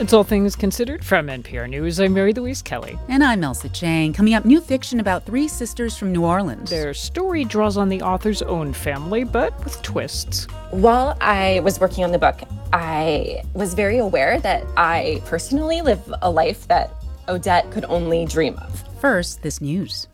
It's All Things Considered from NPR News. I'm Mary Louise Kelly. And I'm Elsa Chang. Coming up, new fiction about three sisters from New Orleans. Their story draws on the author's own family, but with twists. While I was working on the book, I was very aware that I personally live a life that Odette could only dream of. First, this news.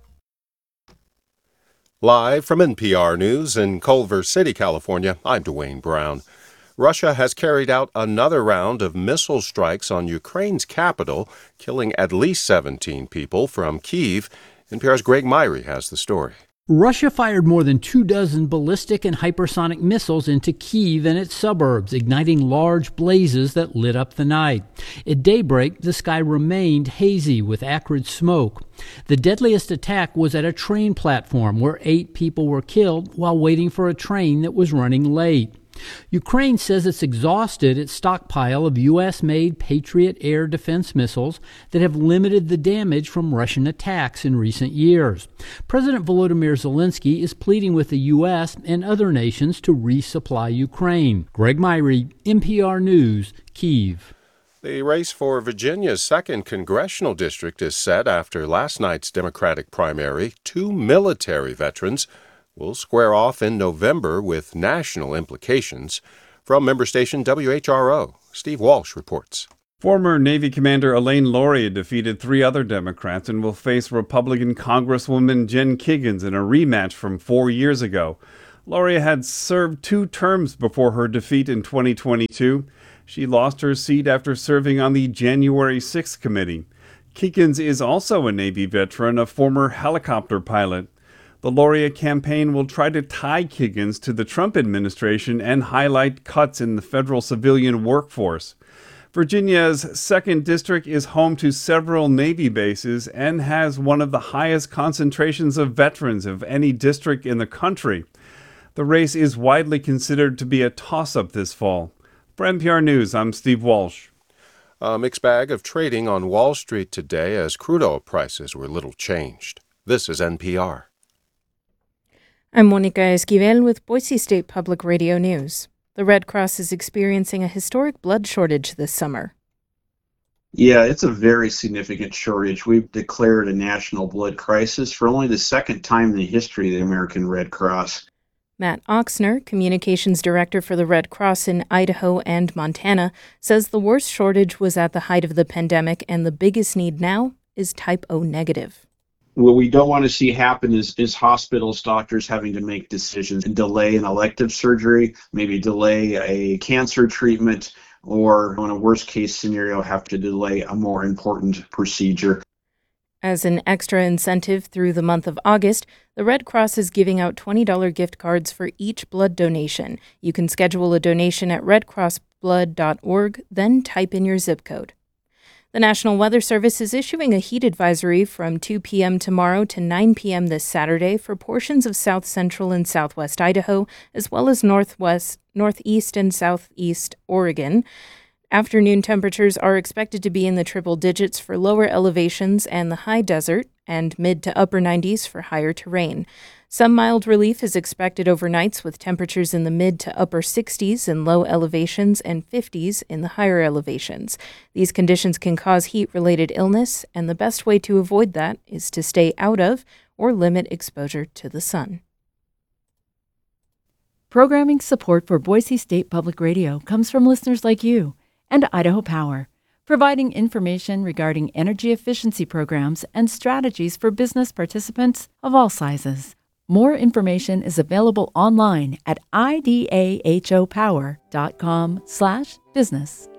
Live from NPR News in Culver City, California, I'm Dwayne Brown. Russia has carried out another round of missile strikes on Ukraine's capital, killing at least 17 people from Kyiv. NPR's Greg Myrie has the story. Russia fired more than 24 ballistic and hypersonic missiles into Kyiv and its suburbs, igniting large blazes that lit up the night. At daybreak, the sky remained hazy with acrid smoke. The deadliest attack was at a train platform where 8 people were killed while waiting for a train that was running late. Ukraine says it's exhausted its stockpile of U.S.-made Patriot air defense missiles that have limited the damage from Russian attacks in recent years. President Volodymyr Zelensky is pleading with the U.S. and other nations to resupply Ukraine. Greg Myrie, NPR News, Kyiv. The race for Virginia's 2nd congressional district is set after last night's Democratic primary. 2 military veterans will square off in November with national implications. From member station WHRO, Steve Walsh reports. Former Navy Commander Elaine Luria defeated 3 other Democrats and will face Republican Congresswoman Jen Kiggans in a rematch from 4 years ago. Luria had served 2 terms before her defeat in 2022. She lost her seat after serving on the January 6th committee. Kiggans is also a Navy veteran, a former helicopter pilot. The Luria campaign will try to tie Kiggans to the Trump administration and highlight cuts in the federal civilian workforce. Virginia's 2nd district is home to several Navy bases and has one of the highest concentrations of veterans of any district in the country. The race is widely considered to be a toss-up this fall. For NPR News, I'm Steve Walsh. A mixed bag of trading on Wall Street today as crude oil prices were little changed. This is NPR. I'm Monica Esquivel with Boise State Public Radio News. The Red Cross is experiencing a historic blood shortage this summer. Yeah, it's a very significant shortage. We've declared a national blood crisis for only the 2nd time in the history of the American Red Cross. Matt Oxner, Communications Director for the Red Cross in Idaho and Montana, says the worst shortage was at the height of the pandemic and the biggest need now is type O negative. What we don't want to see happen is hospitals, doctors having to make decisions and delay an elective surgery, maybe delay a cancer treatment, or in a worst case scenario, have to delay a more important procedure. As an extra incentive through the month of August, the Red Cross is giving out $20 gift cards for each blood donation. You can schedule a donation at redcrossblood.org, then type in your zip code. The National Weather Service is issuing a heat advisory from 2 p.m. tomorrow to 9 p.m. this Saturday for portions of south central and southwest Idaho, as well as northeast and southeast Oregon. Afternoon temperatures are expected to be in the triple digits for lower elevations and the high desert, and mid to upper 90s for higher terrain. Some mild relief is expected overnights with temperatures in the mid to upper 60s in low elevations and 50s in the higher elevations. These conditions can cause heat-related illness, and the best way to avoid that is to stay out of or limit exposure to the sun. Programming support for Boise State Public Radio comes from listeners like you and Idaho Power, providing information regarding energy efficiency programs and strategies for business participants of all sizes. More information is available online at idahopower.com/business.